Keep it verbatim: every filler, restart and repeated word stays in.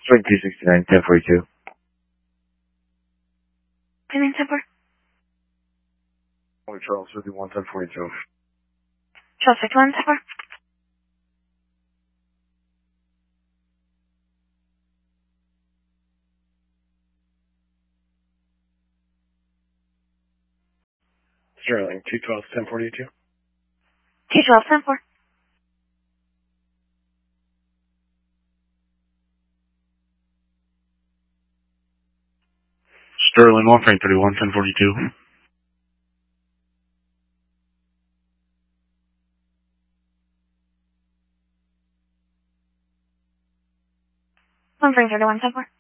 Swing two sixty-nine, ten forty-two. Pending ten four. Charles fifty-one, ten forty-two. Charles fifty-one, ten four. Sterling, two twelve, ten forty-two. two twelve, ten four. Sterling, one frame thirty-one, ten forty-two. One frame thirty-one, ten four.